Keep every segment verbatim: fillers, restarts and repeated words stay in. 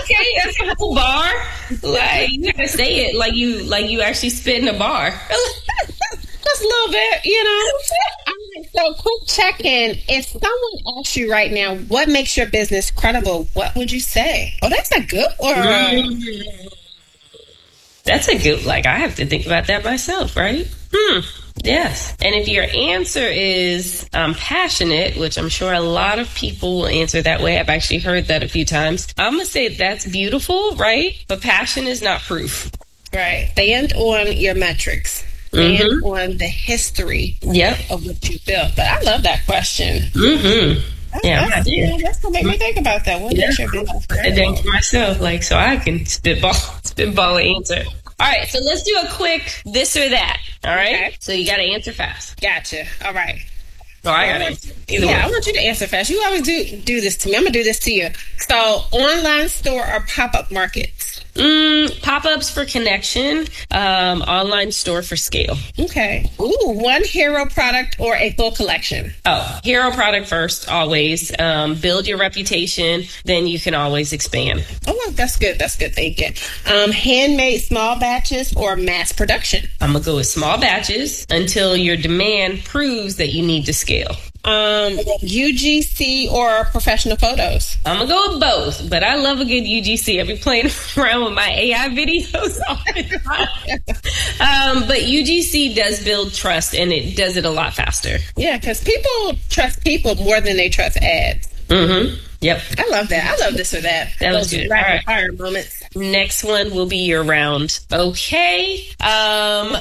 Okay, that's a whole bar. Like you gotta say it like you like you actually spit in a bar. Just a little bit, you know. So, quick check-in. If someone asks you right now, what makes your business credible, what would you say? Oh, that's a good one. That's a good, like, I have to think about that myself, right? Hmm. Yes. And if your answer is um, passionate, which I'm sure a lot of people will answer that way. I've actually heard that a few times. I'm going to say that's beautiful, right? But passion is not proof. Right. Stand on your metrics. Stand mm-hmm. on the history yep. of what you built. But I love that question. Mm-hmm. Yeah, that's, yeah, that's gonna make me think about that. What yeah. makes your business credible? I think to myself, like, so I can spitball, spitball an answer. All right, so let's do a quick this or that. All right, okay. So you got to answer fast. Gotcha. All right. Oh, I got to answer. Either yeah, way. I want you to answer fast. You always do do this to me. I'm gonna do this to you. So, online store or pop up markets? Mm, pop-ups for connection, um, online store for scale. Okay. Ooh, one hero product or a full collection? Oh, hero product first, always. Um, build your reputation, then you can always expand. Oh, that's good. That's good thinking. Um, handmade small batches or mass production? I'm going to go with small batches until your demand proves that you need to scale. Um, U G C or professional photos? I'm gonna go with both, but I love a good U G C. I've been playing around with my A I videos all the time. um, but U G C does build trust, and it does it a lot faster. Yeah, because people trust people more than they trust ads. Mm-hmm. Yep. I love that. I love this or that. That was good. All right. Fire moments. Next one will be your round. Okay. Um,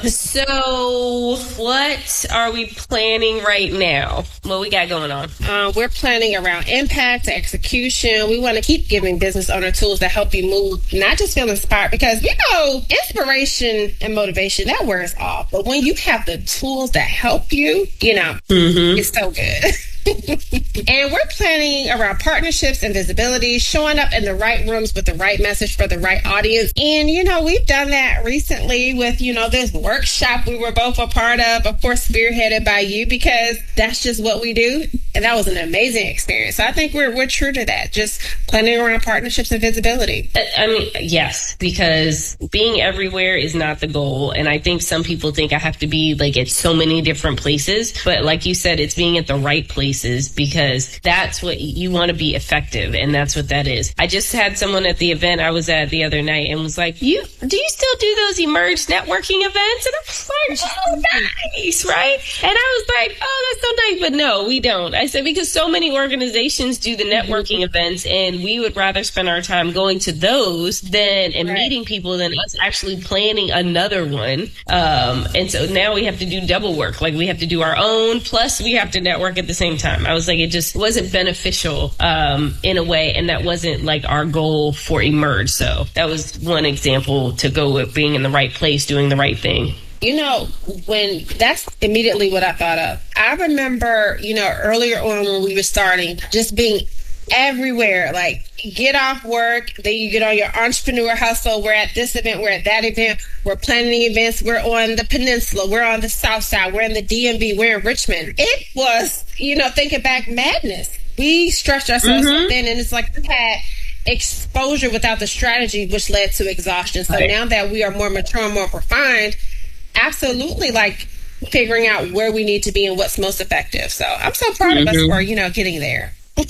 so what are we planning right now? What we got going on? Uh, we're planning around impact, execution. We want to keep giving business owner tools that help you move, not just feel inspired, because, you know, inspiration and motivation, that wears off. But when you have the tools that help you, you know, mm-hmm. it's so good. And we're planning around partnerships and visibility, showing up in the right rooms with the right message for the right audience. And, you know, we've done that recently with, you know, this workshop we were both a part of, of course, spearheaded by you, because that's just what we do. And that was an amazing experience. So I think we're we're true to that, just planning around partnerships and visibility. I mean, yes, because being everywhere is not the goal. And I think some people think I have to be like at so many different places. But like you said, it's being at the right places, because that's what you want to be effective. And that's what that is. I just had someone at the event I was at the other night and was like, you, do you still do those Emerge networking events? And I was like, oh, nice, right? And I was like, oh, that's so nice. But no, we don't. I said, because so many organizations do the networking events, and we would rather spend our time going to those than and right. meeting people than us actually planning another one. Um, and so now we have to do double work. Like, we have to do our own, plus we have to network at the same time. I was like, it just wasn't beneficial um, in a way, and that wasn't like our goal for Emerge. So that was one example to go with being in the right place, doing the right thing. You know, when that's immediately what I thought of. I remember, you know, earlier on when we were starting, just being everywhere, like get off work, then you get on your entrepreneur hustle. We're at this event, we're at that event, we're planning events, we're on the peninsula, we're on the south side, we're in the D M V, we're in Richmond. It was, you know, thinking back, madness. We stretched ourselves mm-hmm. so thin, and it's like we had exposure without the strategy, which led to exhaustion. So right. now that we are more mature and more refined, absolutely, like figuring out where we need to be and what's most effective. So I'm so proud mm-hmm. of us for, you know, getting there.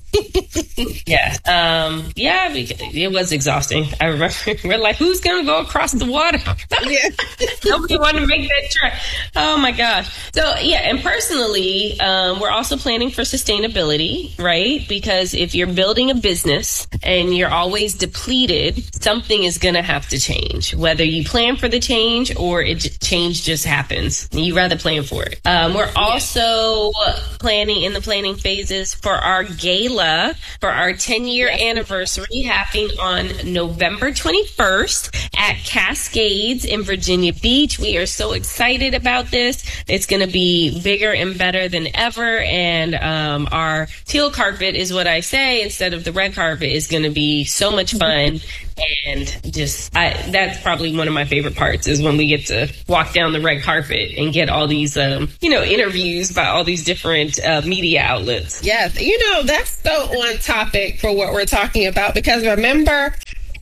yeah. Um, yeah, it was exhausting. I remember we're like, who's going to go across the water? yeah. Nobody wanted to make that trek. Oh my gosh. So yeah. And personally, um, we're also planning for sustainability, right? Because if you're building a business and you're always depleted, something is going to have to change, whether you plan for the change or it j- change just happens. You rather plan for it. Um, we're also planning in the planning phases for our gala for our ten-year anniversary happening on November twenty-first at Cascades in Virginia Beach. We are so excited about this. It's going to be bigger and better than ever. And um, our teal carpet is what I say instead of the red carpet is going to be so much fun. And just, I, that's probably one of my favorite parts is when we get to walk down the red carpet and get all these, um, you know, interviews by all these different uh, media outlets. Yes. You know, that's so on topic for what we're talking about, because remember,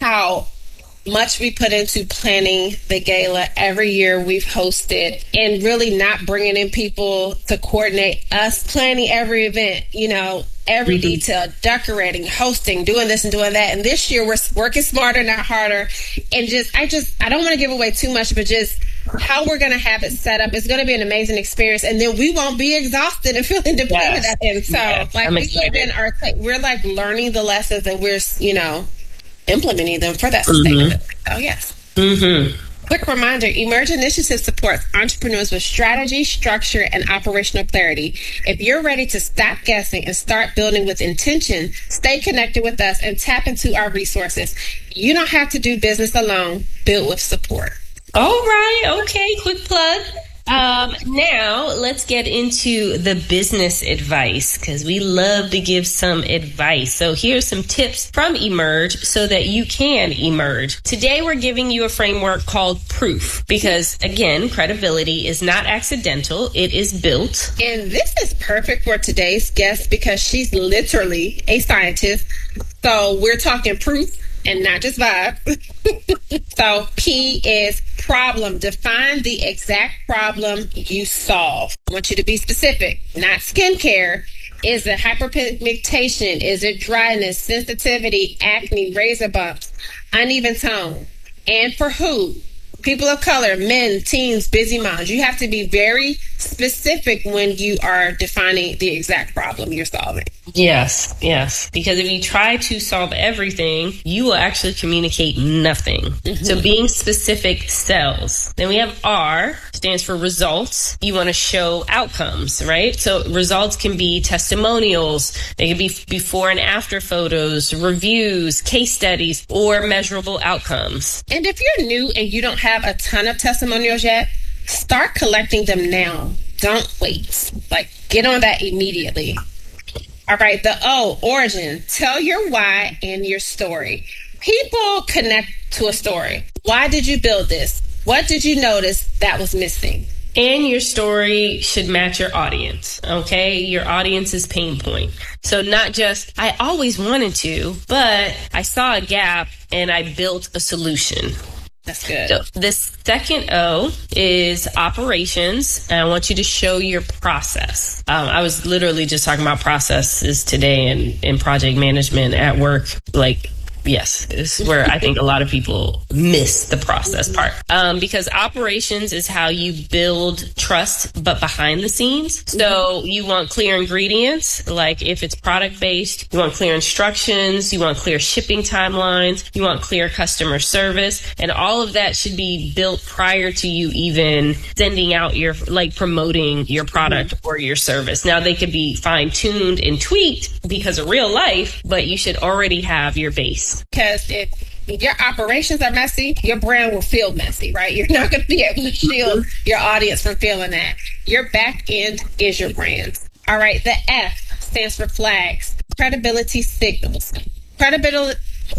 how much we put into planning the gala. Every year we've hosted, and really not bringing in people to coordinate us planning every event, you know, every mm-hmm. detail, decorating, hosting, doing this and doing that. And this year we're working smarter, not harder. And just, I just, I don't want to give away too much, but just how we're going to have it set up is going to be an amazing experience. And then we won't be exhausted and feeling depleted yes. at the end. So yes, like we even are, we're like learning the lessons, and we're, you know, implementing them for that sustainability. Mm-hmm. Oh, yes. Mm-hmm. Quick reminder, Emerge Initiative supports entrepreneurs with strategy, structure, and operational clarity. If you're ready to stop guessing and start building with intention, stay connected with us and tap into our resources. You don't have to do business alone. Build with support. All right. Okay. Quick plug. Um, now let's get into the business advice, because we love to give some advice. So here's some tips from Emerge so that you can emerge. Today, we're giving you a framework called Proof, because again, credibility is not accidental. It is built. And this is perfect for today's guest because she's literally a scientist. So we're talking proof and not just vibe. So P is problem. Define the exact problem you solve. I want you to be specific, not skincare. Is it hyperpigmentation? Is it dryness, sensitivity, acne, razor bumps, uneven tone? And for who? People of color, men, teens, busy moms. You have to be very specific when you are defining the exact problem you're solving. Yes, yes. Because if you try to solve everything, you will actually communicate nothing. Mm-hmm. So being specific sells. Then we have R, stands for results. You want to show outcomes, right? So results can be testimonials. They can be before and after photos, reviews, case studies, or measurable outcomes. And if you're new and you don't have a ton of testimonials yet, start collecting them now. Don't wait. Like, get on that immediately. All right, the O, origin. Tell your why and your story. People connect to a story. Why did you build this? What did you notice that was missing? And your story should match your audience, okay? Your audience's pain point. So not just, I always wanted to, but I saw a gap and I built a solution. That's good. So this second O is operations, and I want you to show your process. Um, I was literally just talking about processes today in, in project management at work. Like, yes, this is where I think a lot of people miss the process part. Um, because operations is how you build trust, but behind the scenes. So you want clear ingredients, like if it's product based, you want clear instructions, you want clear shipping timelines, you want clear customer service, and all of that should be built prior to you even sending out your, like promoting your product or your service. Now they could be fine tuned and tweaked because of real life, but you should already have your base. Because if your operations are messy, your brand will feel messy, right? You're not going to be able to shield your audience from feeling that. Your back end is your brand. All right, the F stands for flags. Credibility signals. Credibility.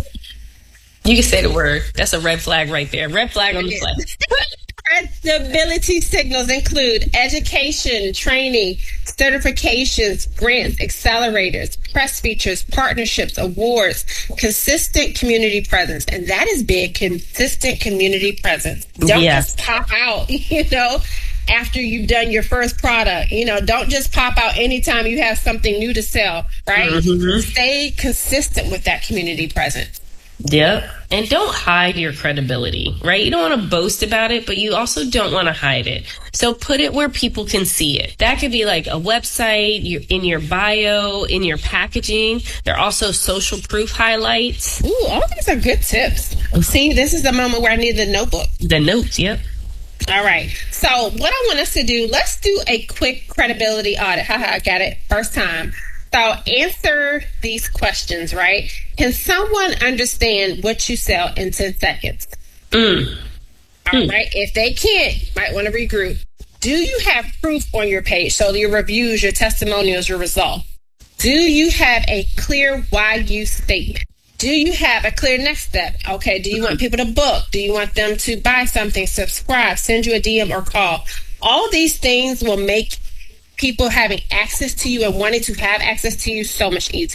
You can say the word. That's a red flag right there. Red flag on the flag. Credibility signals include education, training, certifications, grants, accelerators, press features, partnerships, awards, consistent community presence. And that is big, consistent community presence. Don't yes. just pop out, you know, after you've done your first product. You know, don't just pop out anytime you have something new to sell, right? Mm-hmm. Stay consistent with that community presence. Yep. And don't hide your credibility, right? You don't want to boast about it, but you also don't want to hide it. So put it where people can see it. That could be like a website, your, in your bio, in your packaging. There are also social proof highlights. Ooh, all these are good tips. See, this is the moment where I need the notebook. The notes, yep. All right. So what I want us to do, let's do a quick credibility audit. Haha, I got it. First time. So answer these questions, right? Can someone understand what you sell in ten seconds? Mm. All mm. right. If they can't, you might want to regroup. Do you have proof on your page? So your reviews, your testimonials, your results. Do you have a clear why you statement? Do you have a clear next step? Okay. Do you want people to book? Do you want them to buy something, subscribe, send you a D M or call? All these things will make people having access to you and wanting to have access to you so much easier.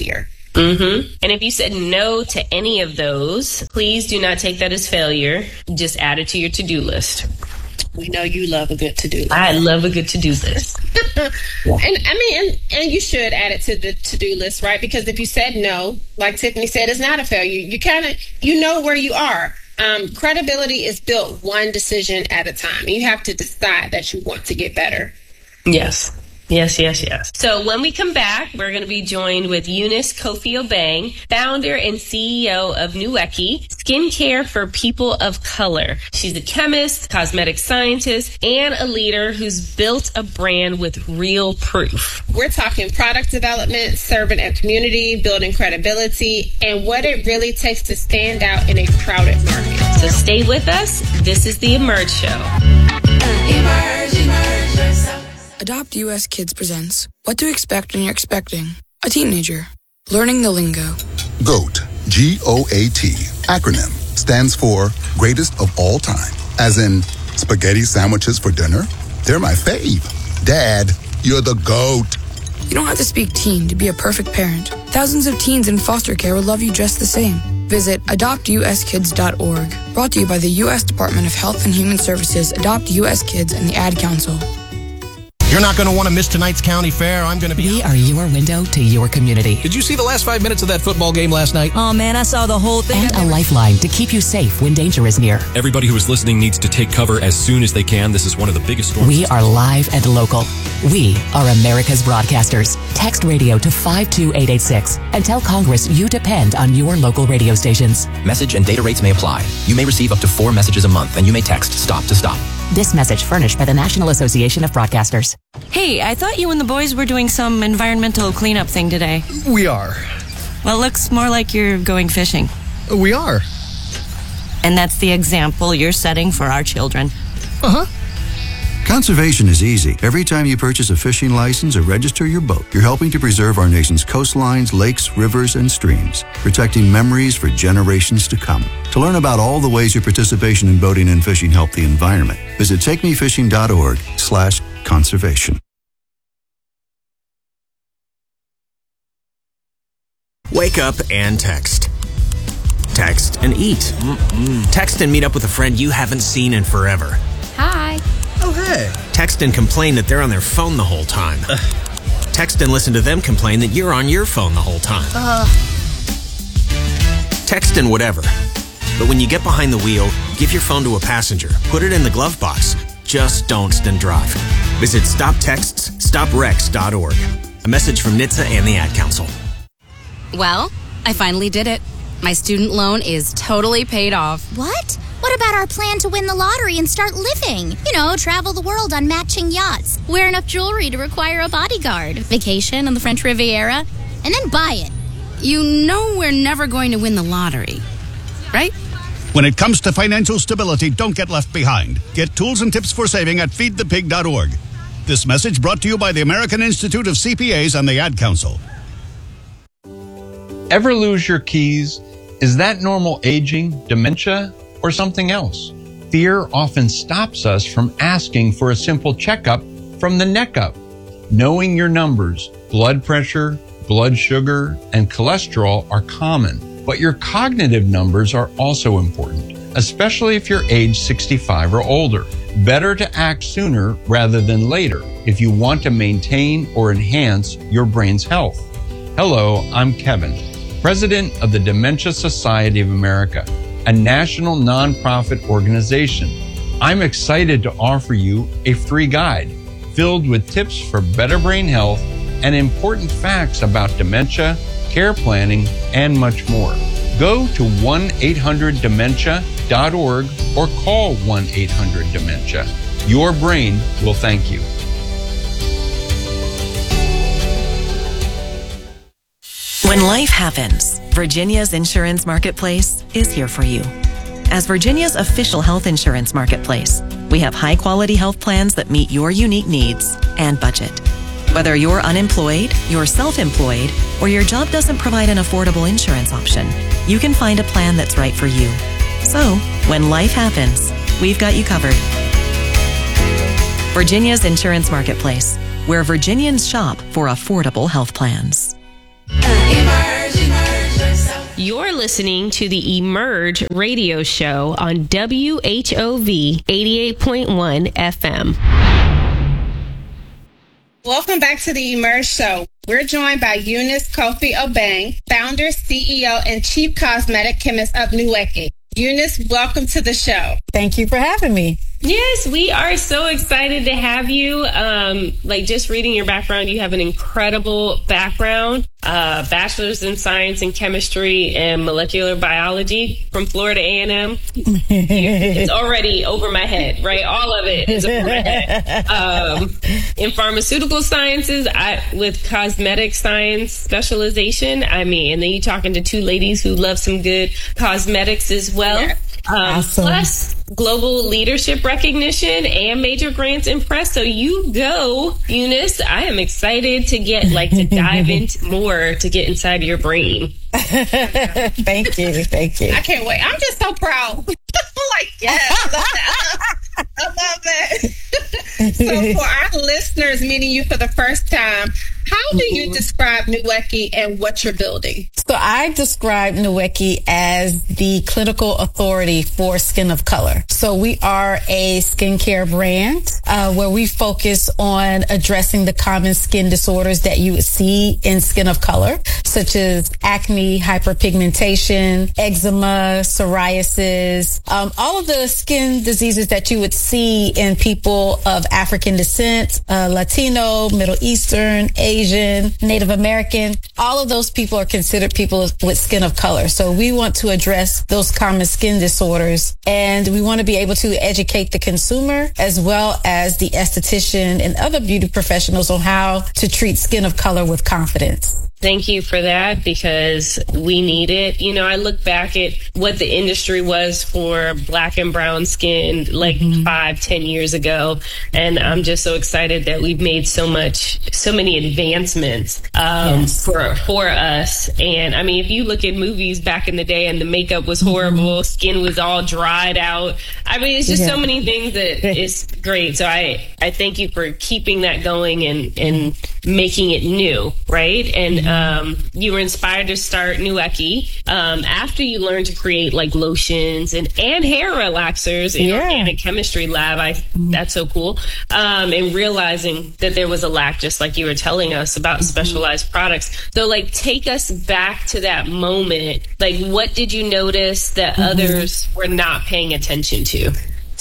Mm-hmm. And if you said no to any of those, please do not take that as failure. Just add it to your to-do list. We know you love a good to-do list. I love a good to-do list. and I mean, and, and you should add it to the to-do list, right? Because if you said no, like Tiffany said, it's not a failure. You kind of, you know where you are. Um, credibility is built one decision at a time. You have to decide that you want to get better. Yes. Yes, yes, yes. So when we come back, we're going to be joined with Eunice Kofi-Obeng, founder and C E O of Nueki, skincare for people of color. She's a chemist, cosmetic scientist, and a leader who's built a brand with real proof. We're talking product development, serving a community, building credibility, and what it really takes to stand out in a crowded market. So stay with us. This is the Emerge Show. Emerge, emerge yourself. Adopt U S Kids presents What to Expect When You're Expecting a Teenager. Learning the lingo. GOAT, G O A T, acronym, stands for Greatest of All Time. As in, spaghetti sandwiches for dinner? They're my fave. Dad, you're the GOAT. You don't have to speak teen to be a perfect parent. Thousands of teens in foster care will love you just the same. Visit adopt u s kids dot org. Brought to you by the U S Department of Health and Human Services, Adopt U S Kids, and the Ad Council. You're not going to want to miss tonight's county fair. I'm going to be... We are your window to your community. Did you see the last five minutes of that football game last night? Oh, man, I saw the whole thing. And a lifeline to keep you safe when danger is near. Everybody who is listening needs to take cover as soon as they can. This is one of the biggest storms. We are live and local. We are America's broadcasters. Text radio to five two eight eight six and tell Congress you depend on your local radio stations. Message and data rates may apply. You may receive up to four messages a month, and you may text STOP to STOP. This message furnished by the National Association of Broadcasters. Hey, I thought you and the boys were doing some environmental cleanup thing today. We are. Well, it looks more like you're going fishing. We are. And that's the example you're setting for our children. Uh-huh. Conservation is easy. Every time you purchase a fishing license or register your boat, you're helping to preserve our nation's coastlines, lakes, rivers, and streams, protecting memories for generations to come. To learn about all the ways your participation in boating and fishing help the environment, visit takemefishing.org slash conservation. Wake up and text. Text and eat. Mm-mm. Text and meet up with a friend you haven't seen in forever. Hi. Oh, hey. Text and complain that they're on their phone the whole time. Uh. Text and listen to them complain that you're on your phone the whole time. Uh. Text and whatever. But when you get behind the wheel, give your phone to a passenger. Put it in the glove box. Just don't and drive. Visit stop texts stop wrecks dot org. A message from N H T S A and the Ad Council. Well, I finally did it. My student loan is totally paid off. What? What about our plan to win the lottery and start living? You know, travel the world on matching yachts, wear enough jewelry to require a bodyguard, vacation on the French Riviera, and then buy it. You know we're never going to win the lottery, right? When it comes to financial stability, don't get left behind. Get tools and tips for saving at feed the pig dot org. This message brought to you by the American Institute of C P As and the Ad Council. Ever lose your keys? Is that normal aging, dementia, or something else? Fear often stops us from asking for a simple checkup from the neck up. Knowing your numbers, blood pressure, blood sugar, and cholesterol are common, but your cognitive numbers are also important, especially if you're age sixty-five or older. Better to act sooner rather than later if you want to maintain or enhance your brain's health. Hello, I'm Kevin, President of the Dementia Society of America, a national nonprofit organization. I'm excited to offer you a free guide filled with tips for better brain health and important facts about dementia, care planning, and much more. Go to one eight hundred dementia dot org or call one eight hundred dementia. Your brain will thank you. When life happens, Virginia's Insurance Marketplace is here for you. As Virginia's official health insurance marketplace, we have high-quality health plans that meet your unique needs and budget. Whether you're unemployed, you're self-employed, or your job doesn't provide an affordable insurance option, you can find a plan that's right for you. So, when life happens, we've got you covered. Virginia's Insurance Marketplace, where Virginians shop for affordable health plans. Emerge. You're listening to the Emerge radio show on W H O V eighty-eight point one F M. Welcome back to the Emerge Show. We're joined by Eunice Kofi Obeng, founder, C E O, and chief cosmetic chemist of Nueki. Eunice, welcome to the show. Thank you for having me. Yes, we are so excited to have you. Um, like just reading your background, you have an incredible background, uh, bachelor's in science and chemistry and molecular biology from Florida A and M. It's already over my head, right? All of it is over my head. Um, in pharmaceutical sciences, I, with cosmetic science specialization, I mean, and then you're talking to two ladies who love some good cosmetics as well. Yeah. Um, awesome. Plus global leadership recognition and major grants in press. So you go, Eunice. I am excited to get like to dive into more to get inside your brain. Thank you. Thank you. I can't wait. I'm just so proud. Like, yes, I love that. I love that. So for our listeners meeting you for the first time, how do you describe Nueki and what you're building? So I describe Nueki as the clinical authority for skin of color. So we are a skincare brand uh, where we focus on addressing the common skin disorders that you would see in skin of color, such as acne, hyperpigmentation, eczema, psoriasis, um, all of the skin diseases that you would see in people of African descent, uh, Latino, Middle Eastern, Asian, Native American. All of those people are considered people with skin of color. So we want to address those common skin disorders, and we want to be able to educate the consumer as well as the esthetician and other beauty professionals on how to treat skin of color with confidence. Thank you for that, because we need it. You know, I look back at what the industry was for black and brown skin like mm-hmm. five, ten years ago. And I'm just so excited that we've made so much, so many advancements um, yes. for for us. And I mean, if you look at movies back in the day and the makeup was horrible, mm-hmm. skin was all dried out. I mean, it's just yeah. so many things that is great. So I, I thank you for keeping that going and, and making it new, right? And Um, you were inspired to start Nueki um, after you learned to create like lotions and, and hair relaxers in yeah. organic chemistry lab. I that's so cool. Um, and realizing that there was a lack, just like you were telling us about mm-hmm. specialized products. So like, take us back to that moment. Like, what did you notice that mm-hmm. others were not paying attention to?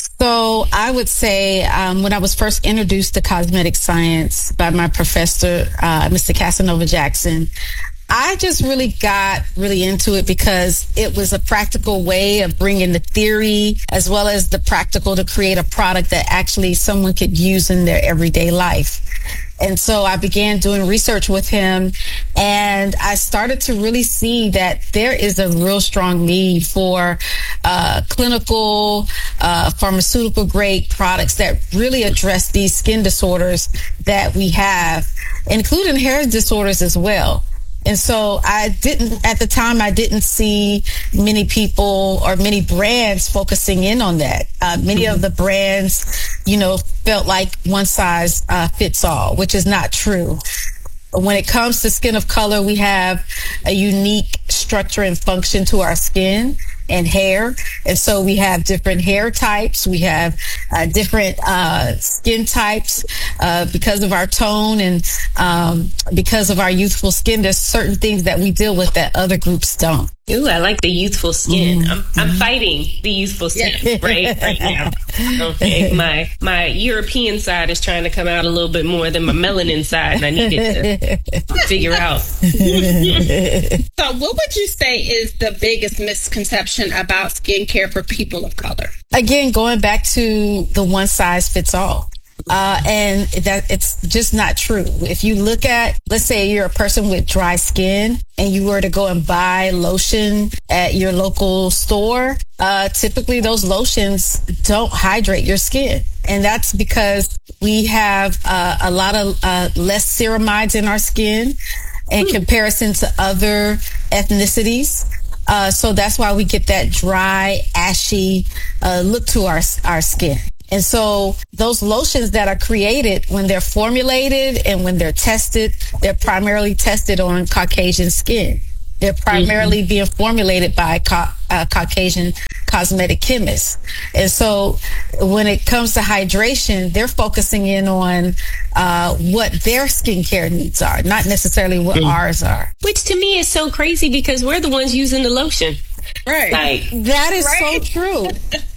So I would say um, when I was first introduced to cosmetic science by my professor, uh, Mister Casanova Jackson, I just really got really into it because it was a practical way of bringing the theory as well as the practical to create a product that actually someone could use in their everyday life. And so I began doing research with him, and I started to really see that there is a real strong need for uh, clinical, uh, pharmaceutical grade products that really address these skin disorders that we have, including hair disorders as well. And so I didn't, at the time, I didn't see many people or many brands focusing in on that. Uh, many mm-hmm. of the brands, you know, felt like one size uh, fits all, which is not true. When it comes to skin of color, we have a unique structure and function to our skin and hair. And so we have different hair types. We have uh, different uh, skin types uh, because of our tone and um, because of our youthful skin. There's certain things that we deal with that other groups don't. Ooh, I like the youthful skin. Mm-hmm. I'm I'm fighting the youthful skin yeah. right right now. Okay, my my European side is trying to come out a little bit more than my melanin side, and I needed to figure out. So, what would you say is the biggest misconception about skincare for people of color? Again, going back to the one size fits all. Uh, and that it's just not true. If you look at, let's say you're a person with dry skin and you were to go and buy lotion at your local store, uh, typically those lotions don't hydrate your skin. And that's because we have uh, a lot of uh, less ceramides in our skin in comparison to other ethnicities. Uh, so that's why we get that dry, ashy uh, look to our our skin. And so those lotions that are created, when they're formulated and when they're tested, they're primarily tested on Caucasian skin. They're primarily mm-hmm. being formulated by ca- uh, Caucasian cosmetic chemists. And so when it comes to hydration, they're focusing in on uh, what their skincare needs are, not necessarily what mm-hmm. ours are. Which to me is so crazy because we're the ones using the lotion. Right. Like, that is right? so true.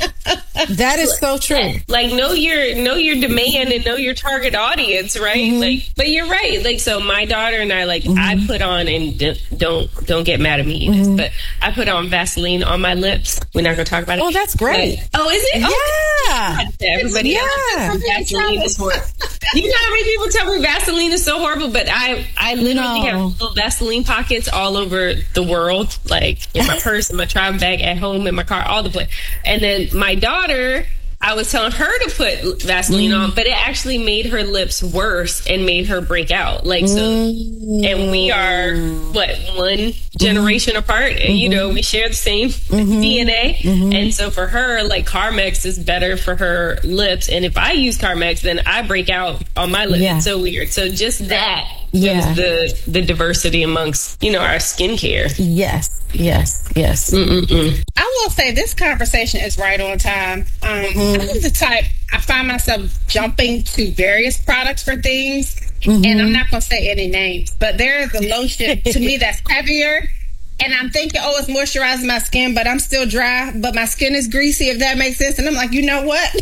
That is so true. Like, know your know your demand and know your target audience, right? Mm-hmm. Like, but you're right. Like, so my daughter and I, like, mm-hmm. I put on, and d- don't don't get mad at me, mm-hmm. but I put on Vaseline on my lips. We're not gonna talk about it. Oh, that's great. But, oh, is it? Yeah. Oh, everybody, yeah. Vaseline is horrible. You know how many people tell me Vaseline is so horrible, but I I literally no. have little Vaseline pockets all over the world, like in my purse, in my travel bag, at home, in my car, all the place. And then my daughter, I was telling her to put Vaseline mm. on, but it actually made her lips worse and made her break out. Like, so, mm. and we are, what, one generation mm. apart? And, mm-hmm. you know, we share the same mm-hmm. D N A. Mm-hmm. And so for her, like, Carmex is better for her lips. And if I use Carmex, then I break out on my lips. Yeah. It's so weird. So just that. Yeah. The, the diversity amongst, you know, our skincare. Yes. Yes. Yes. Mm-mm-mm. I will say this conversation is right on time. Um, mm-hmm. I'm the type, I find myself jumping to various products for things, mm-hmm. and I'm not going to say any names, but there's a lotion to me that's heavier, and I'm thinking, oh, it's moisturizing my skin, but I'm still dry, but my skin is greasy, if that makes sense. And I'm like, you know what?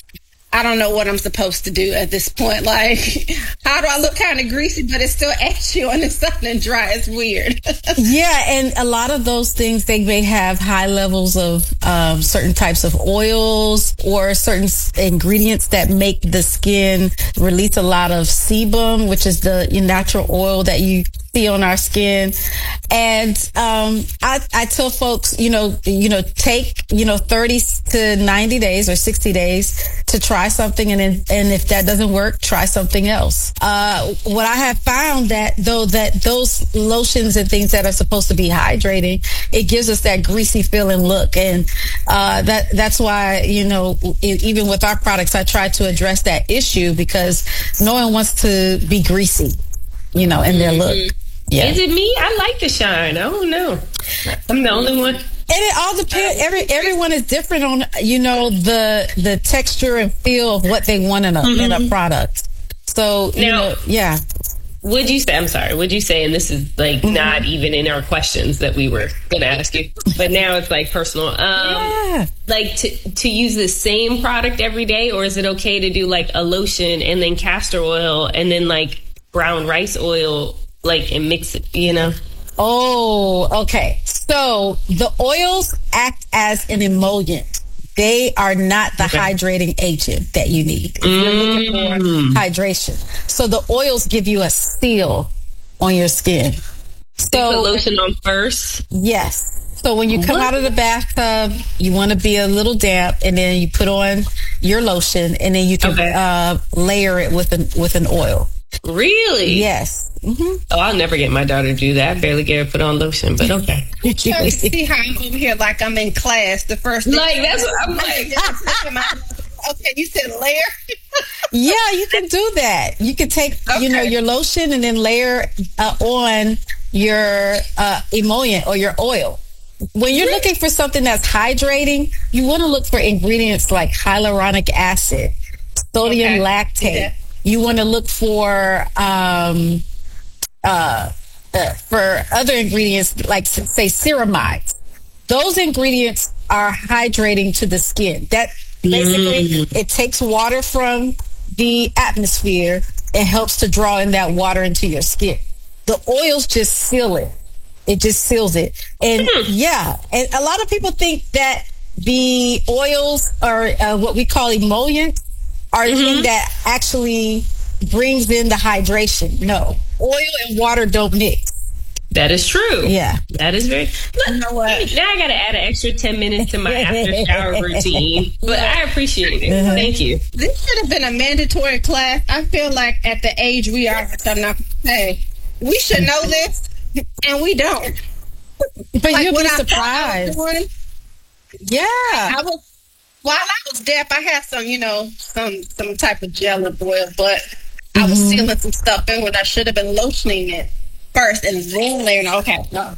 I don't know what I'm supposed to do at this point. Like, how do I look kind of greasy, but it's still ashy on the sun and dry? It's weird. Yeah, and a lot of those things, they may have high levels of um, certain types of oils or certain ingredients that make the skin release a lot of sebum, which is the natural oil that you see on our skin. And um, I, I tell folks, you know, you know, take, you know, thirty to ninety days or sixty days to try something. And then, and if that doesn't work, try something else. Uh, what I have found that though, that those lotions and things that are supposed to be hydrating, it gives us that greasy feeling look. And uh, that that's why, you know, it, even with our products, I try to address that issue because no one wants to be greasy, you know, in their look. Mm-hmm. Yeah. Is it me? I like the shine. I don't know. I'm the only one. And it all depends. Every everyone is different on, you know, the the texture and feel of what they want in a mm-hmm. in a product. So you now, know, yeah. Would you say? I'm sorry. Would you say? And this is like mm-hmm. not even in our questions that we were going to ask you, but now it's like personal. Um, yeah. Like to to use the same product every day, or is it okay to do like a lotion and then castor oil and then like brown rice oil? Like, and mix it, you know? Oh, okay. So the oils act as an emollient. They are not the okay. hydrating agent that you need. If you're looking for hydration. So the oils give you a seal on your skin. So put lotion on first? Yes. So when you come what? out of the bathtub, you want to be a little damp, and then you put on your lotion, and then you can okay. uh, layer it with an with an oil. Really? Yes. Mm-hmm. Oh, I'll never get my daughter to do that. I barely get her to put on lotion, but okay. You see how I'm over here like I'm in class the first day. Like, that's what I'm like. Okay, you said layer? Yeah, you can do that. You can take, okay. you know, your lotion and then layer uh, on your uh, emollient or your oil. When you're looking for something that's hydrating, you want to look for ingredients like hyaluronic acid, sodium okay. lactate. Yeah. You want to look for um, uh, uh, for other ingredients like, say, ceramides. Those ingredients are hydrating to the skin. That basically mm. it takes water from the atmosphere and helps to draw in that water into your skin. The oils just seal it. It just seals it. And mm. yeah, and a lot of people think that the oils are uh, what we call emollient. Are the mm-hmm. thing that actually brings in the hydration. No, oil and water don't mix. That is true. Yeah, that is very. Look, you know what? Now I got to add an extra ten minutes to my after shower routine, but I appreciate it. Uh-huh. Thank you. This should have been a mandatory class. I feel like at the age we are, which I'm not going to say, we should know this, and we don't. But like you'll be surprised. Doing, yeah, I was. While I was deaf, I had some, you know, some some type of gel and oil, but mm-hmm. I was sealing some stuff in when I should have been lotioning it first and then layering. Okay, no.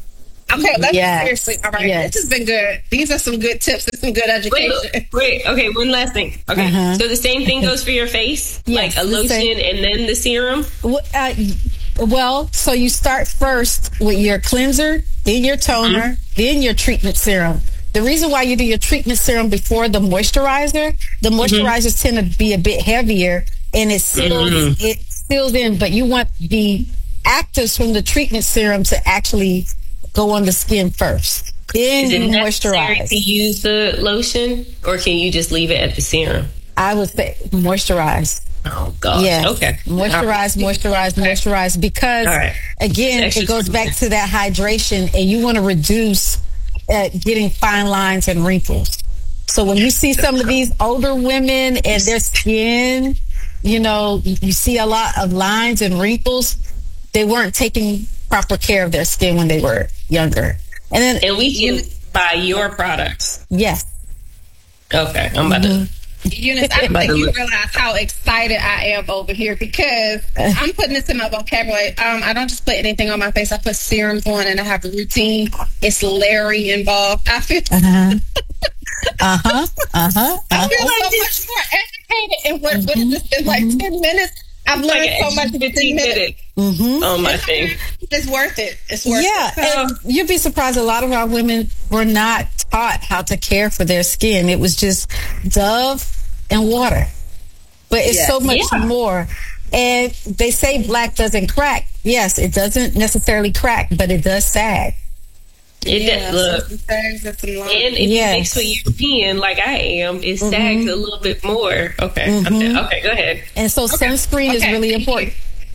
Okay, let's Yes. seriously. All right, Yes. this has been good. These are some good tips and some good education. Wait, wait, okay, one last thing. Okay, Uh-huh. so the same thing goes for your face? Yes, like a the lotion same. and then the serum? Well, uh, well, so you start first with your cleanser, then your toner, Mm-hmm. then your treatment serum. The reason why you do your treatment serum before the moisturizer, the moisturizers tend to be a bit heavier and it seals, Mhm. it seals in, but you want the actives from the treatment serum to actually go on the skin first. Then Is it you necessary moisturize. to use the lotion, or can you just leave it at the serum? I would say moisturize. Oh gosh. Yes. Okay. Moisturize, moisturize, moisturize. Because All right. again, Extra it goes back to that hydration, and you want to reduce uh, getting fine lines and wrinkles. So when you see some of these older women and their skin, you know, you you see a lot of lines and wrinkles. They weren't taking proper care of their skin when they were younger. And then, And we can buy your products. yes. Okay, I'm about to. Eunice, I don't By think the you way. realize how excited I am over here because I'm putting this in my vocabulary. Um, I don't just put anything on my face. I put serums on and I have a routine. It's Larry involved. I feel, Uh-huh. Uh-huh. Uh-huh. I feel uh-huh. so much more educated. And what, what has this been like ten minutes? I've learned Like so much in ten minutes. Mm-hmm. on my thing. It's worth it. It's worth Yeah, it. and you'd be surprised. A lot of our women were not taught how to care for their skin. It was just Dove and water, but it's Yes. so much Yeah. more. And they say black doesn't crack. Yes, it doesn't necessarily crack, but it does sag. It Yeah, does look. some things that's in line. And if Yes. you mix with European like I am, it sags Mhm. a little bit more. Okay. I'm Mhm. done. Okay, go ahead. And so sunscreen is Okay. really important.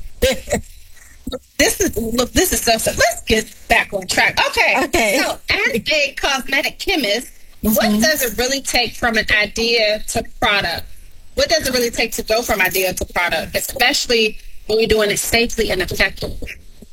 This is look. This is so. so let's get back on track. Okay. Okay. So, as a cosmetic chemist, what does it really take from an idea to product? What does it really take to go from idea to product, especially when you're doing it safely and effectively?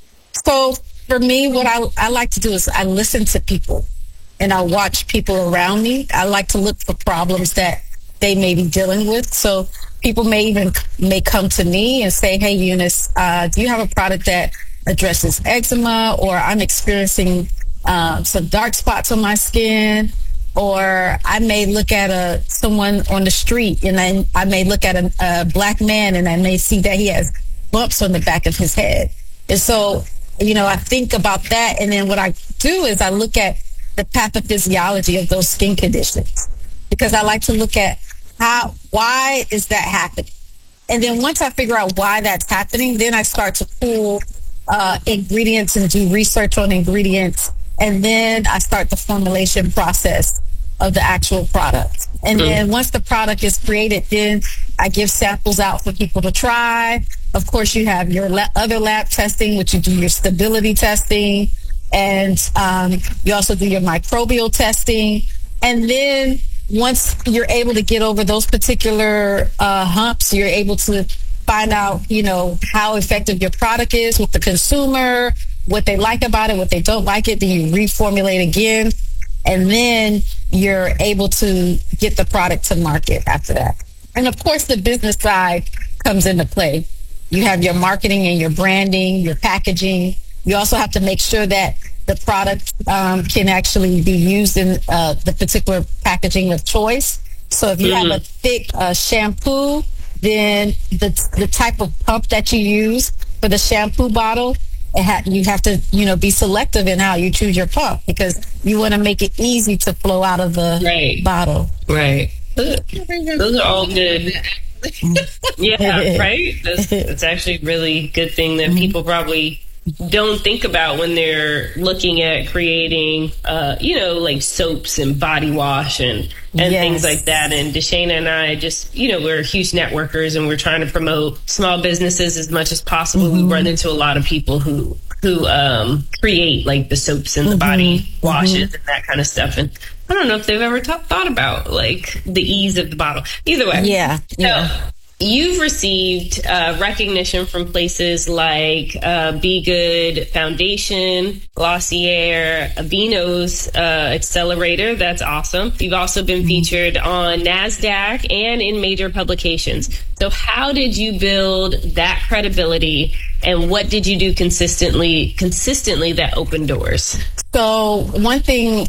So for me, what I, I like to do is I listen to people and I watch people around me. I like to look for problems that they may be dealing with. So people may even may come to me and say, hey, Eunice, uh, do you have a product that addresses eczema, or I'm experiencing uh, some dark spots on my skin? Or I may look at a someone on the street and I, I may look at a, a black man and I may see that he has bumps on the back of his head. And so, you know, I think about that. And then what I do is I look at the pathophysiology of those skin conditions, because I like to look at how, why is that happening? And then once I figure out why that's happening, then I start to pull uh, ingredients and do research on ingredients. And then I start the formulation process of the actual product. And Mm. then once the product is created, then I give samples out for people to try. Of course, you have your la- other lab testing, which you do your stability testing. And um, you also do your microbial testing. And then once you're able to get over those particular uh, humps, you're able to find out, you know, how effective your product is with the consumer, what they like about it, what they don't like it. Then you reformulate again. And then you're able to get the product to market after that. And of course, the business side comes into play. You have your marketing and your branding, your packaging. You also have to make sure that the product um, can actually be used in uh, the particular packaging of choice. So if you Mhm. have a thick uh, shampoo, then the the type of pump that you use for the shampoo bottle, it ha- you have to, you know, be selective in how you choose your pump, because you want to make it easy to flow out of the Right. bottle. Right. Those are all good. Yeah, right? That's, that's actually a really good thing that people probably don't think about when they're looking at creating, uh, you know, like soaps and body wash and, and Yes. things like that. And Deshana and I just, you know, we're huge networkers and we're trying to promote small businesses as much as possible. We run into a lot of people who, who um, create like the soaps and the body washes and that kind of stuff. And I don't know if they've ever t- thought about like the ease of the bottle. Either way. Yeah, yeah. So, you've received uh, recognition from places like uh, Be Good Foundation, Glossier, Aveeno's uh, Accelerator. That's awesome. You've also been featured on NASDAQ and in major publications. So how did you build that credibility, and what did you do consistently, consistently that opened doors? So one thing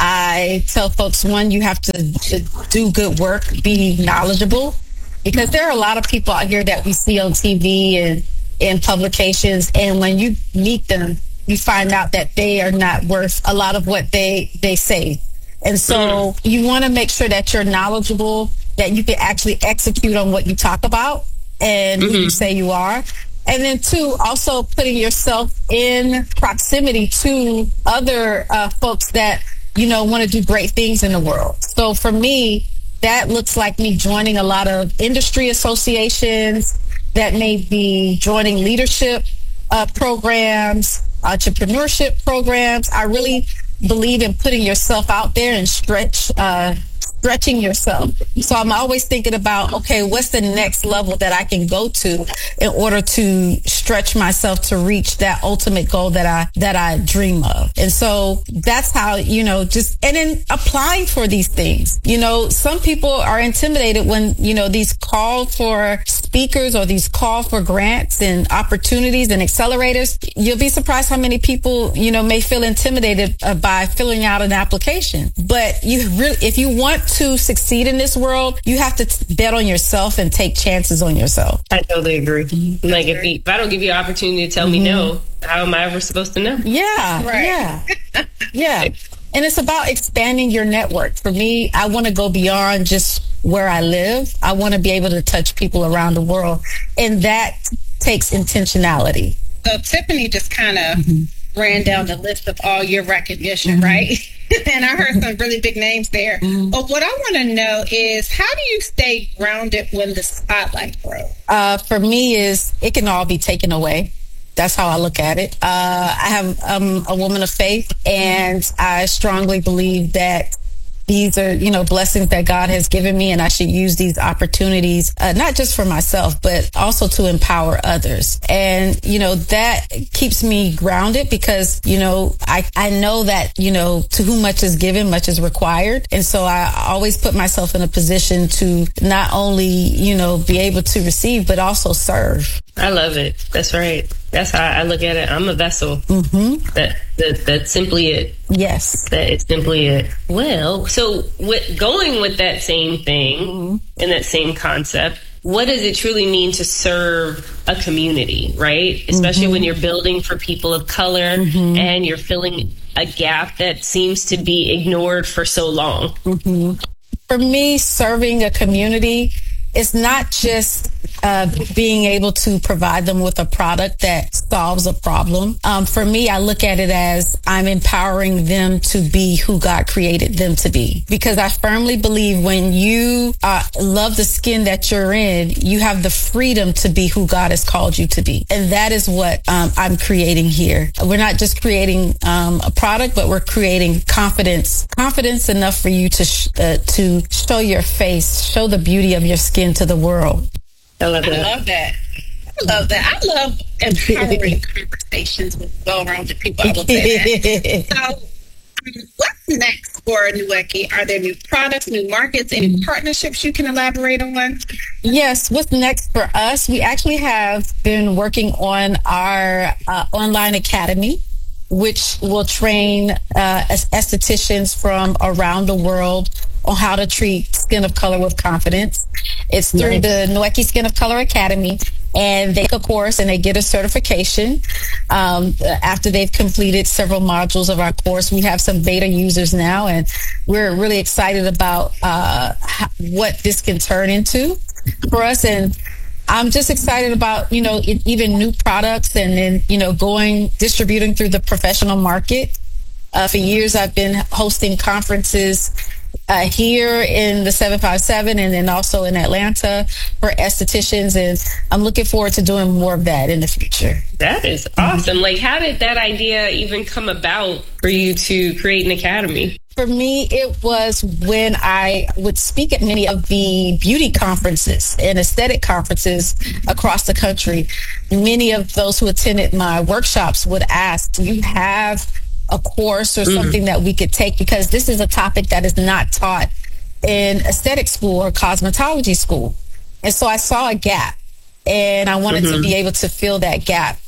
I tell folks, one, you have to, to do good work, be knowledgeable, because there are a lot of people out here that we see on T V and in publications, and when you meet them, you find out that they are not worth a lot of what they, they say. And so mm. you want to make sure that you're knowledgeable, that you can actually execute on what you talk about and mm-hmm. who you say you are. And then two, also putting yourself in proximity to other uh, folks that, you know, want to do great things in the world. So for me, that looks like me joining a lot of industry associations, that may be joining leadership uh, programs, entrepreneurship programs. I really believe in putting yourself out there and stretch, uh, stretching yourself. So I'm always thinking about, okay, what's the next level that I can go to in order to stretch myself to reach that ultimate goal that I, that I dream of. And so that's how, you know, just, and then applying for these things. You know, some people are intimidated when, you know, these call for speakers or these call for grants and opportunities and accelerators. You'll be surprised how many people, you know, may feel intimidated uh, by filling out an application. But you really, if you want to succeed in this world, you have to t- bet on yourself and take chances on yourself. I totally agree. Like if, you, if I don't give you an opportunity to tell mm-hmm. me no, how am I ever supposed to know? Yeah, right. yeah, yeah. And it's about expanding your network. For me, I want to go beyond just where I live. I want to be able to touch people around the world, and that takes intentionality. So Tiffany just kind of mm-hmm. ran down the list of all your recognition, mm-hmm. right? And I heard some really big names there. Mm-hmm. But what I want to know is, how do you stay grounded when the spotlight grows? Uh, for me, is it can all be taken away. That's how I look at it. Uh, I have um, a woman of faith, and I strongly believe that these are, you know, blessings that God has given me, and I should use these opportunities, uh, not just for myself, but also to empower others. And, you know, that keeps me grounded because, you know, I, I know that, you know, to whom much is given, much is required. And so I always put myself in a position to not only, you know, be able to receive, but also serve. I love it. That's right. That's how I look at it. I'm a vessel. Mm-hmm. That, that that's simply it. Yes. That is simply it. Well, so with going with that same thing mm-hmm. and that same concept, what does it truly mean to serve a community, right? Especially mm-hmm. when you're building for people of color mm-hmm. and you're filling a gap that seems to be ignored for so long. Mm-hmm. For me, serving a community, it's not just uh, being able to provide them with a product that solves a problem. Um, for me, I look at it as I'm empowering them to be who God created them to be. Because I firmly believe when you uh, love the skin that you're in, you have the freedom to be who God has called you to be. And that is what um, I'm creating here. We're not just creating um, a product, but we're creating confidence. Confidence enough for you to sh- uh, to show your face, show the beauty of your skin to the world. I love that. I love that. I love that. I love empowering conversations with well-rounded people. I will say that. So, um, what's next for Nweke? Are there new products, new markets, any partnerships you can elaborate on? Yes. What's next for us? We actually have been working on our uh, online academy, which will train uh, estheticians from around the world on how to treat skin of color with confidence. It's through nice. the Nweke Skin of Color Academy, and they take a course and they get a certification. Um, after they've completed several modules of our course, we have some beta users now, and we're really excited about uh, how, what this can turn into for us. And I'm just excited about, you know, even new products and then, you know, going, distributing through the professional market. Uh, for years, I've been hosting conferences Uh, here in the seven five seven and then also in Atlanta for estheticians, and I'm looking forward to doing more of that in the future. That is awesome. Mm-hmm. Like, how did that idea even come about for you to create an academy? For me, it was when I would speak at many of the beauty conferences and aesthetic conferences across the country. Many of those who attended my workshops would ask, do you have a course or something mm-hmm. that we could take, because this is a topic that is not taught in aesthetic school or cosmetology school. And so I saw a gap, and I wanted mm-hmm. to be able to fill that gap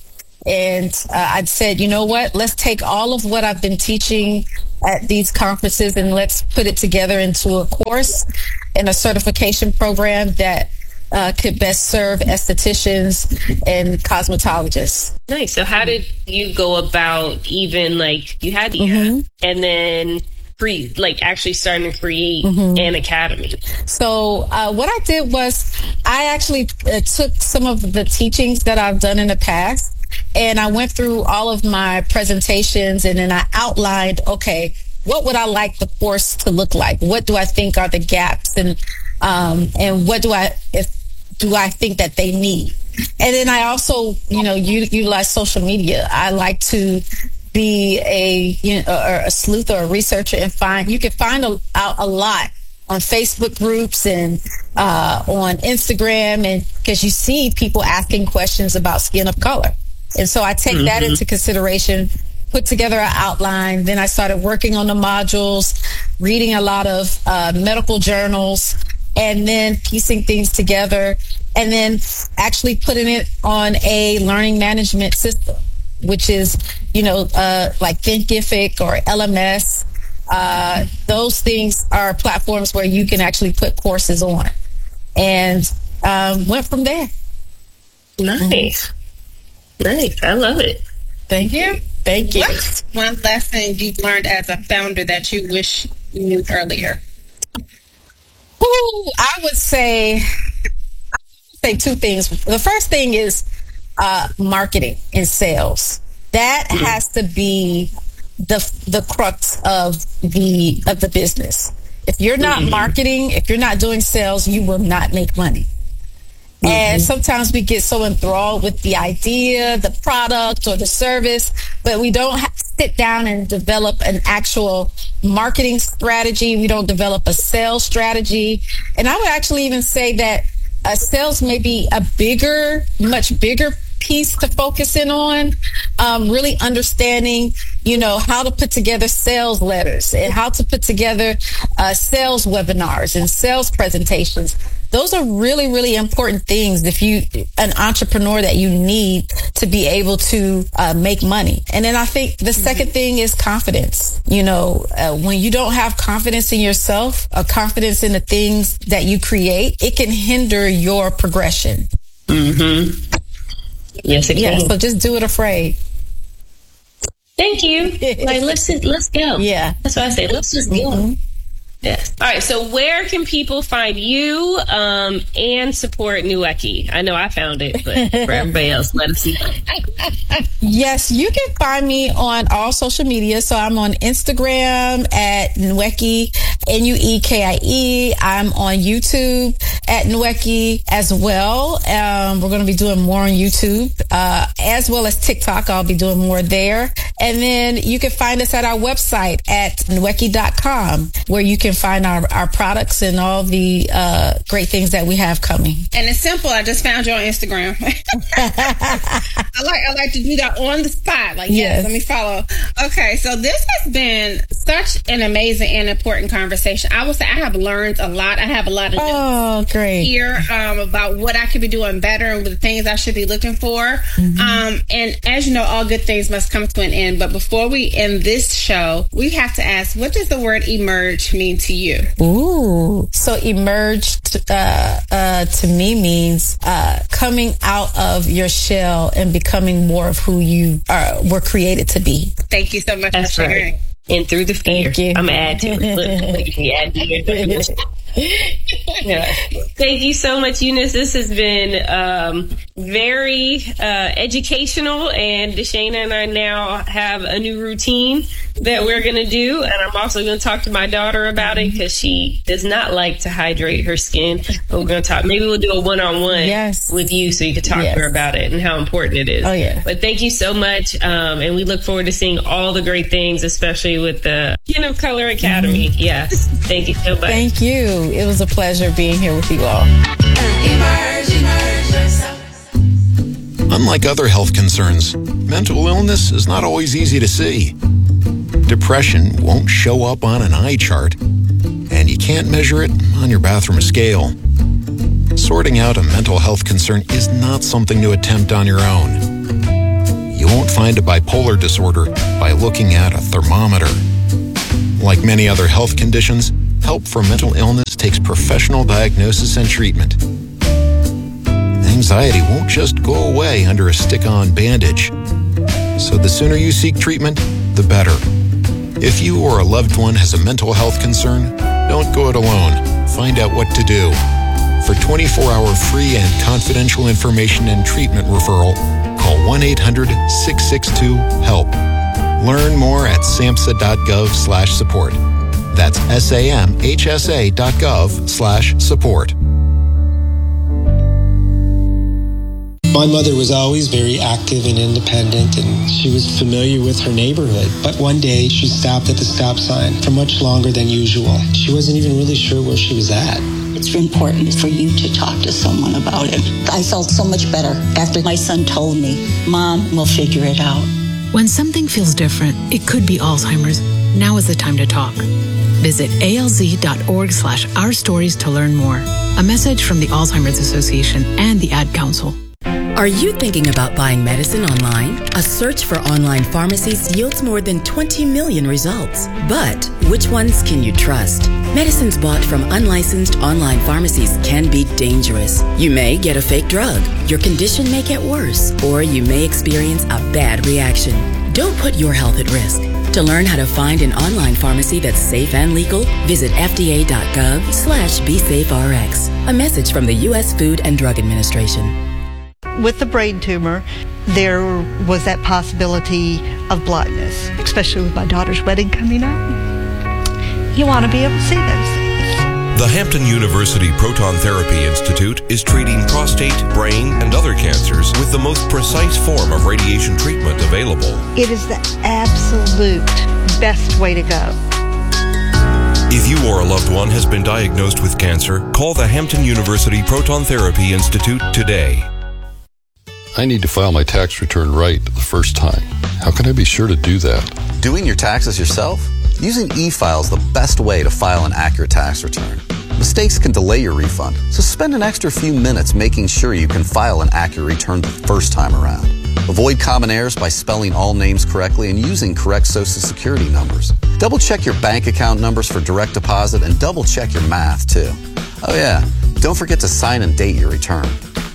And uh, I'd said, you know what, let's take all of what I've been teaching at these conferences and let's put it together into a course and a certification program that uh, could best serve estheticians and cosmetologists. Nice. So how did you go about even like you had the mm-hmm. and then pre like actually starting to create mm-hmm. an academy? So uh, what I did was I actually uh, took some of the teachings that I've done in the past and I went through all of my presentations and then I outlined, okay, what would I like the course to look like? What do I think are the gaps and um, and what do I if do I think that they need? And then I also, you know, u- utilize social media. I like to be a you know a, a sleuth or a researcher and find you can find a, a, a lot on Facebook groups and uh, on Instagram, and because you see people asking questions about skin of color, and so I take mm-hmm. that into consideration. Put together an outline. Then I started working on the modules, reading a lot of uh, medical journals, and then piecing things together, and then actually putting it on a learning management system, which is, you know, uh, like Thinkific or L M S. Uh, those things are platforms where you can actually put courses on, and um, went from there. Nice. Mm-hmm. Nice. I love it. Thank you. Thank you. What's one lesson you've learned as a founder that you wish you knew earlier? Ooh, I would say, I would say two things. The first thing is uh, marketing and sales. That mm-hmm. has to be the the crux of the of the business. If you're not mm-hmm. marketing, if you're not doing sales, you will not make money. Mm-hmm. And sometimes we get so enthralled with the idea, the product, or the service, but we don't have to sit down and develop an actual marketing strategy. We don't develop a sales strategy. And I would actually even say that uh, sales may be a bigger, much bigger piece to focus in on. Um, really understanding, you know, how to put together sales letters and how to put together uh, sales webinars and sales presentations. Those are really, really important things if you, an entrepreneur that you need to be able to uh, make money. And then I think the second thing is confidence. You know, uh, when you don't have confidence in yourself, or confidence in the things that you create, it can hinder your progression. Mm-hmm. Yes, it yeah, can. So just do it afraid. Thank you. Like, let's let's go. Yeah. That's what I say. Let's just go. Mm-hmm. Yes. All right. So where can people find you um, and support Nweki? I know I found it, but for everybody else, let us know. Yes, you can find me on all social media. So I'm on Instagram at Nweki, N U E K I E. I'm on YouTube at Nweki as well. Um, we're going to be doing more on YouTube, uh, as well as TikTok. I'll be doing more there. And then you can find us at our website at nweki dot com, where you can find our, our products and all the uh, great things that we have coming. And it's simple. I just found you on Instagram. I like I like to do that on the spot. Like, yes, yes, let me follow. Okay, so this has been such an amazing and important conversation. I would say I have learned a lot. I have a lot of oh, great here um, about what I could be doing better and the things I should be looking for. Mm-hmm. Um, and as you know, all good things must come to an end. But before we end this show, we have to ask, what does the word emerge mean to you? Ooh, so emerge uh, uh, to me means uh, coming out of your shell and becoming more of who you are, were created to be. Thank you so much That's for sharing. Right. And through the fear. Thank you. I'm going to add to it. Look, look, you add to it. Yeah. Thank you so much, Eunice. This has been um, very uh, educational, and Deshana and I now have a new routine that we're going to do, and I'm also going to talk to my daughter about it because she does not like to hydrate her skin. But we're going to talk. Maybe we'll do a one-on-one yes. with you so you can talk yes. to her about it and how important it is. Oh yeah. But thank you so much, um, and we look forward to seeing all the great things, especially with the Skin of Color Academy. Mm-hmm. Yes. Thank you so much. Thank you. It was a pleasure being here with you all. Emerge, emerge yourself. Unlike other health concerns, mental illness is not always easy to see. Depression won't show up on an eye chart, and you can't measure it on your bathroom scale. Sorting out a mental health concern is not something to attempt on your own. won't find a bipolar disorder by looking at a thermometer. Like many other health conditions, help for mental illness takes professional diagnosis and treatment. Anxiety won't just go away under a stick-on bandage. So the sooner you seek treatment, the better. If you or a loved one has a mental health concern, don't go it alone. Find out what to do. For twenty-four hour free and confidential information and treatment referral, call one eight hundred six six two HELP. Learn more at samhsa.gov slash support. That's S-A-M-H-S-A dot gov slash support. My mother was always very active and independent, and she was familiar with her neighborhood. But one day, she stopped at the stop sign for much longer than usual. She wasn't even really sure where she was at. It's important for you to talk to someone about it. I felt so much better after my son told me, Mom, we'll figure it out. When something feels different, it could be Alzheimer's. Now is the time to talk. Visit alz.org slash our stories to learn more. A message from the Alzheimer's Association and the Ad Council. Are you thinking about buying medicine online? A search for online pharmacies yields more than twenty million results. But which ones can you trust? Medicines bought from unlicensed online pharmacies can be dangerous. You may get a fake drug, your condition may get worse, or you may experience a bad reaction. Don't put your health at risk. To learn how to find an online pharmacy that's safe and legal, visit fda.gov slash BeSafeRx. A message from the U S Food and Drug Administration. With the brain tumor, there was that possibility of blindness, especially with my daughter's wedding coming up. You want to be able to see those things. The Hampton University Proton Therapy Institute is treating prostate, brain, and other cancers with the most precise form of radiation treatment available. It is the absolute best way to go. If you or a loved one has been diagnosed with cancer, call the Hampton University Proton Therapy Institute today. I need to file my tax return right the first time. How can I be sure to do that? Doing your taxes yourself? Using e-file is the best way to file an accurate tax return. Mistakes can delay your refund, so spend an extra few minutes making sure you can file an accurate return the first time around. Avoid common errors by spelling all names correctly and using correct Social Security numbers. Double check your bank account numbers for direct deposit and double check your math too. Oh yeah, don't forget to sign and date your return.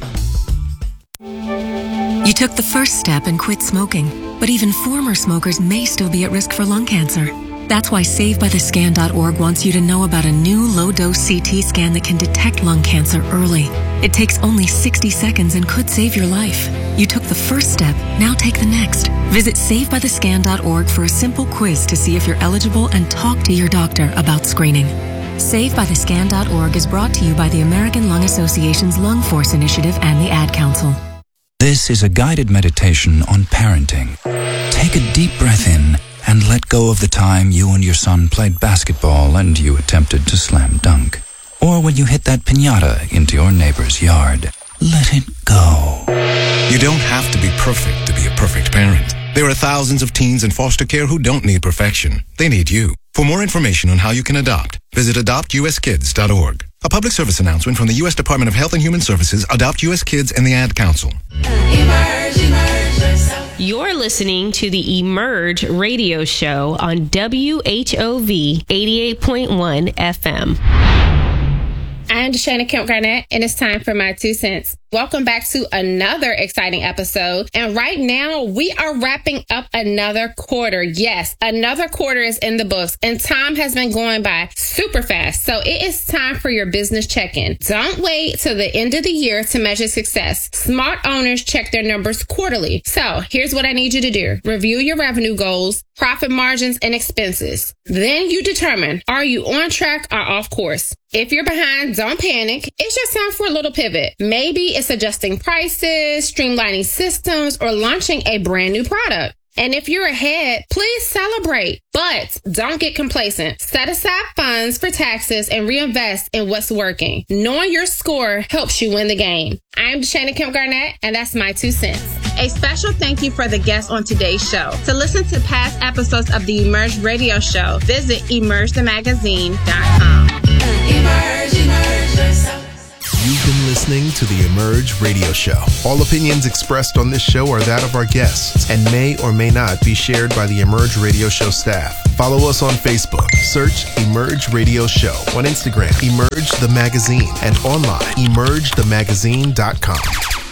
You took the first step and quit smoking, but even former smokers may still be at risk for lung cancer. That's why Save By The Scan dot org wants you to know about a new low-dose C T scan that can detect lung cancer early. It takes only sixty seconds and could save your life. You took the first step, now take the next. Visit Save By The Scan dot org for a simple quiz to see if you're eligible and talk to your doctor about screening. Save By The Scan dot org is brought to you by the American Lung Association's Lung Force Initiative and the Ad Council. This is a guided meditation on parenting. Take a deep breath in and let go of the time you and your son played basketball and you attempted to slam dunk. Or when you hit that piñata into your neighbor's yard. Let it go. You don't have to be perfect to be a perfect parent. There are thousands of teens in foster care who don't need perfection. They need you. For more information on how you can adopt, visit adopt u s kids dot org. A public service announcement from the U S Department of Health and Human Services, Adopt U S Kids, and the Ad Council. Emerge, emerge yourself. You're listening to the Emerge radio show on W H O V eighty-eight point one F M. I'm Deshaina Kemp Garnett, and it's time for my two cents. Welcome back to another exciting episode. And right now, we are wrapping up another quarter. Yes, another quarter is in the books, and time has been going by super fast. So it is time for your business check-in. Don't wait till the end of the year to measure success. Smart owners check their numbers quarterly. So here's what I need you to do. Review your revenue goals, profit margins, and expenses. Then you determine, are you on track or off course? If you're behind, don't panic. It's just time for a little pivot. Maybe it's adjusting prices, streamlining systems, or launching a brand new product. And if you're ahead, please celebrate, but don't get complacent. Set aside funds for taxes and reinvest in what's working. Knowing your score helps you win the game. I'm Deshaina Kemp Garnett, and that's my two cents. A special thank you for the guests on today's show. To listen to past episodes of the Emerge Radio Show, visit emerge the magazine dot com. Emerge, emerge yourself. You've been listening to the Emerge Emerge Radio Show. All opinions expressed on this show are that of our guests and may or may not be shared by the Emerge Radio Show staff. Follow us on Facebook. Search Emerge Radio Show. On Instagram, Emerge the Magazine, and online, emerge the magazine dot com.